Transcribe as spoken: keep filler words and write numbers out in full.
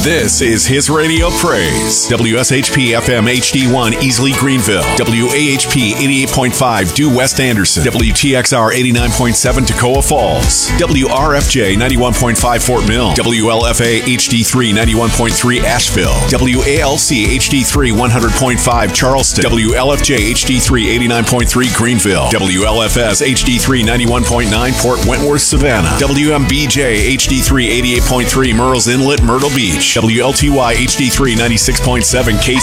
This is His Radio Praise. W S H P F M H D one, Easley, Greenville. W A H P eighty-eight point five, Due West Anderson. W T X R eighty-nine point seven, Toccoa Falls. W R F J ninety-one point five, Fort Mill. W L F A H D three, ninety-one point three, Asheville. W A L C H D three, one hundred point five, Charleston. W L F J H D three, eighty-nine point three, Greenville. W L F S H D three, ninety-one point nine, Port Wentworth, Savannah. W M B J H D three, eighty-eight point three, Murrells Inlet, Myrtle Beach. W L T Y H D three, ninety-six point seven, K